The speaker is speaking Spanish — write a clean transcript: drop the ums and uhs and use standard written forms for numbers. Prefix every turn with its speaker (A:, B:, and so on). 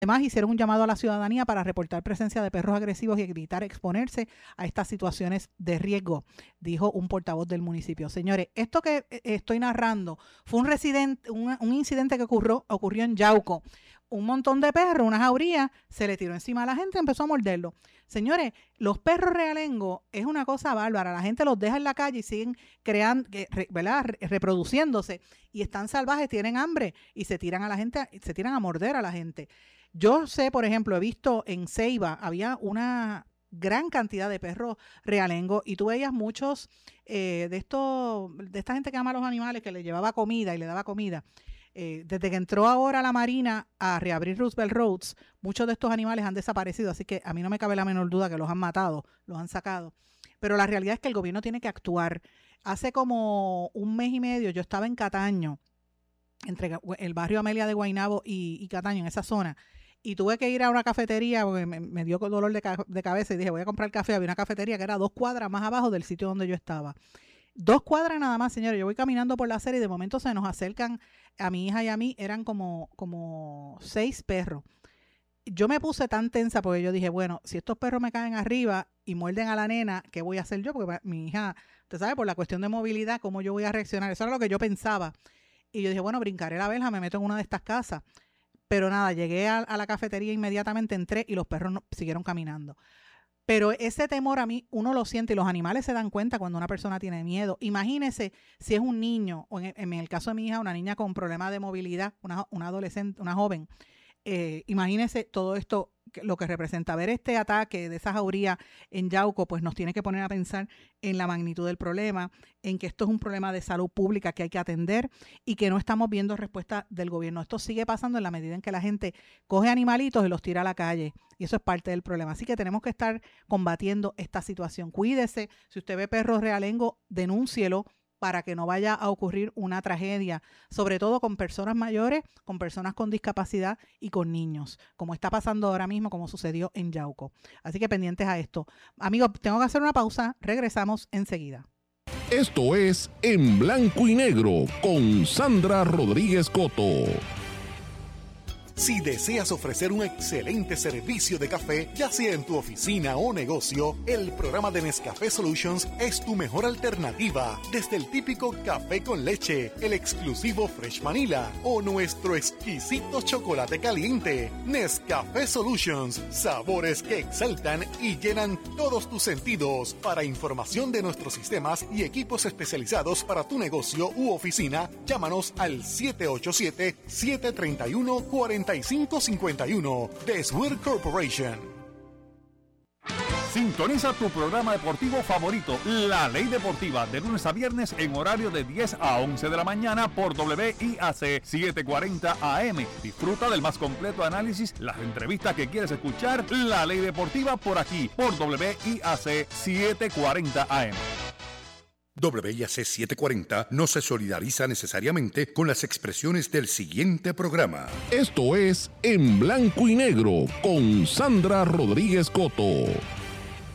A: Además, hicieron un llamado a la ciudadanía para reportar presencia de perros agresivos y evitar exponerse a estas situaciones de riesgo, dijo un portavoz del municipio. Señores, esto que estoy narrando fue un incidente que ocurrió en Yauco. Un montón de perros, una jauría, se le tiró encima a la gente y empezó a morderlo. Señores, los perros realengo es una cosa bárbara. La gente los deja en la calle y siguen creando, ¿verdad? Reproduciéndose y están salvajes, tienen hambre y se tiran a la gente, se tiran a morder a la gente. Yo sé, por ejemplo, he visto en Ceiba, había una gran cantidad de perros realengo y tú veías muchos de esta gente que ama a los animales, que le llevaba comida y le daba comida. Desde que entró ahora la Marina a reabrir Roosevelt Roads, muchos de estos animales han desaparecido, así que a mí no me cabe la menor duda que los han matado, los han sacado. Pero la realidad es que el gobierno tiene que actuar. Hace como un mes y medio yo estaba en Cataño, entre el barrio Amelia de Guaynabo y Cataño, en esa zona, y tuve que ir a una cafetería porque me dio dolor de cabeza y dije, voy a comprar café. Había una cafetería que era 2 cuadras más abajo del sitio donde yo estaba. 2 cuadras nada más, señores. Yo voy caminando por la acera y de momento se nos acercan a mi hija y a mí, eran como 6 perros. Yo me puse tan tensa porque yo dije, bueno, si estos perros me caen arriba y muerden a la nena, ¿qué voy a hacer yo? Porque mi hija, usted sabe, por la cuestión de movilidad, ¿cómo yo voy a reaccionar? Eso era lo que yo pensaba. Y yo dije, bueno, brincaré la verja, me meto en una de estas casas. Pero nada, llegué a la cafetería, inmediatamente entré y los perros siguieron caminando. Pero ese temor a mí, uno lo siente y los animales se dan cuenta cuando una persona tiene miedo. Imagínese si es un niño, o en el caso de mi hija, una niña con problemas de movilidad, una adolescente, una joven. Imagínese todo esto, lo que representa. Ver este ataque de esa jauría en Yauco, pues nos tiene que poner a pensar en la magnitud del problema, en que esto es un problema de salud pública que hay que atender y que no estamos viendo respuesta del gobierno. Esto sigue pasando en la medida en que la gente coge animalitos y los tira a la calle, y eso es parte del problema. Así que tenemos que estar combatiendo esta situación. Cuídese, si usted ve perros realengo, denúncielo para que no vaya a ocurrir una tragedia, sobre todo con personas mayores, con personas con discapacidad y con niños, como está pasando ahora mismo, como sucedió en Yauco. Así que pendientes a esto. Amigos, tengo que hacer una pausa, regresamos enseguida.
B: Esto es En Blanco y Negro con Sandra Rodríguez Coto.
C: Si deseas ofrecer un excelente servicio de café, ya sea en tu oficina o negocio, el programa de Nescafé Solutions es tu mejor alternativa. Desde el típico café con leche, el exclusivo Fresh Vanilla o nuestro exquisito chocolate caliente. Nescafé Solutions, sabores que exaltan y llenan todos tus sentidos. Para información de nuestros sistemas y equipos especializados para tu negocio u oficina, llámanos al 787-731-4551 de Swear Corporation.
D: Sintoniza tu programa deportivo favorito, La Ley Deportiva, de lunes a viernes en horario de 10 a 11 de la mañana por WIAC 740 AM. Disfruta del más completo análisis, las entrevistas que quieres escuchar. La Ley Deportiva por aquí, por WIAC 740 AM.
E: WIAC 740 no se solidariza necesariamente con las expresiones del siguiente programa.
B: Esto es En Blanco y Negro con Sandra Rodríguez Coto.